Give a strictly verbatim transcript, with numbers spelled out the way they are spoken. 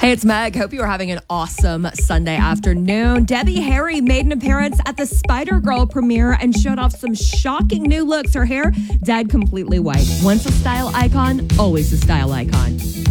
Hey, it's Meg. Hope you are having an awesome Sunday afternoon. Debbie Harry made an appearance at the Spider-Girl premiere and showed off some shocking new looks. Her hair dyed completely white. Once a style icon, always a style icon.